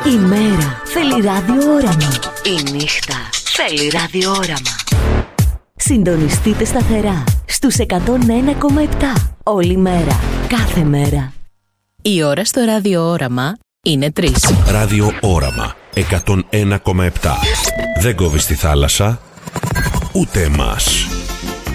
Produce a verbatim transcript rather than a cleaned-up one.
Η μέρα θέλει ραδιόραμα. Η νύχτα θέλει ραδιόραμα. Συντονιστείτε σταθερά στους εκατόν ένα κόμμα επτά. Όλη μέρα, κάθε μέρα. Η ώρα στο ραδιόραμα είναι τρεις. Ραδιόραμα εκατόν ένα κόμμα επτά. Δεν κόβεις τη θάλασσα, ούτε εμάς.